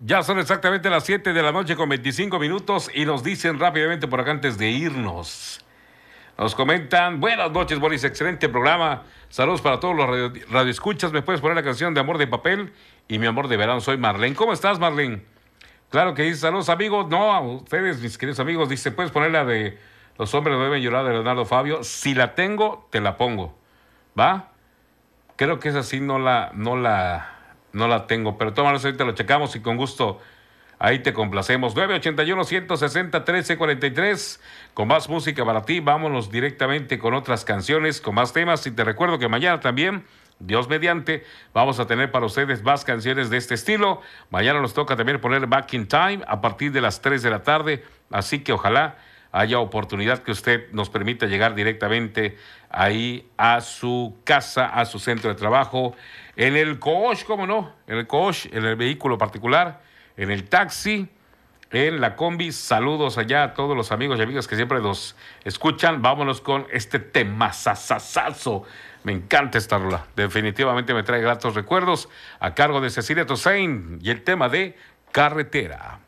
Ya son exactamente las 7 de la noche con 25 minutos y nos dicen rápidamente por acá antes de irnos. Nos comentan, buenas noches, Boris, excelente programa. Saludos para todos los radioescuchas. ¿Me puedes poner la canción de Amor de Papel y Mi Amor de Verano? Soy Marlene. ¿Cómo estás, Marlene? Claro que dice, saludos amigos. No, a ustedes, mis queridos amigos. Dice, ¿puedes poner la de Los hombres no deben llorar de Leonardo Fabio? Si la tengo, te la pongo. ¿Va? Creo que esa sí no la tengo, pero todas ahorita lo checamos y con gusto ahí te complacemos. 981-160-1343, con más música para ti. Vámonos directamente con otras canciones, con más temas. Y te recuerdo que mañana también, Dios mediante, vamos a tener para ustedes más canciones de este estilo. Mañana nos toca también poner Back in Time a partir de las 3 de la tarde. Así que ojalá haya oportunidad que usted nos permita llegar directamente ahí a su casa, a su centro de trabajo, en el coach, ¿cómo no? En el coach, en el vehículo particular, en el taxi, en la combi. Saludos allá a todos los amigos y amigas que siempre nos escuchan. Vámonos con este tema sasasazo. Me encanta esta rola. Definitivamente me trae gratos recuerdos a cargo de Cecilia Toussaint y el tema de Carretera.